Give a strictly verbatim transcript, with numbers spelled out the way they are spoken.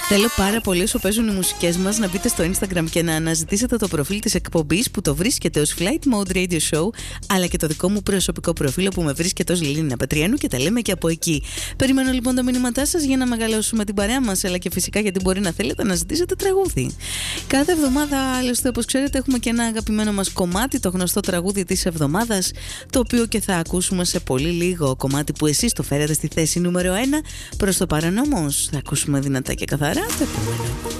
Θέλω πάρα πολύ όσο παίζουν οι μουσικές μας να μπείτε στο Instagram και να αναζητήσετε το προφίλ της εκπομπής που το βρίσκεται ως Flight Mode Radio Show, αλλά και το δικό μου προσωπικό προφίλ που με βρίσκεται ως Λίλινα Πετριανού και τα λέμε και από εκεί. Περιμένω λοιπόν τα μηνύματά σας για να μεγαλώσουμε την παρέα μας, αλλά και φυσικά γιατί μπορεί να θέλετε να ζητήσετε τραγούδι. Κάθε εβδομάδα, άλλωστε, όπως ξέρετε, έχουμε και ένα αγαπημένο μας κομμάτι, το γνωστό τραγούδι της εβδομάδας, το οποίο και θα ακούσουμε σε πολύ λίγο. Κομμάτι που εσείς το φέρετε στη θέση νούμερο ένα. Προς το παρόν όμως θα ακούσουμε δυνατά και καθαρά το επόμενο.